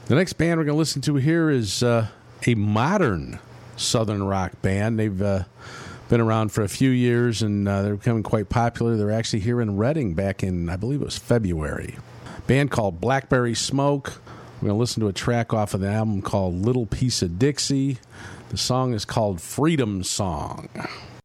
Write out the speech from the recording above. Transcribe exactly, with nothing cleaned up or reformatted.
The next band we're going to listen to here is uh, a modern Southern rock band. They've uh, been around for a few years, and uh, they're becoming quite popular. They're actually here in Reading back in, I believe it was February. Band called Blackberry Smoke. We're going to listen to a track off of the album called Little Piece of Dixie. The song is called Freedom Song.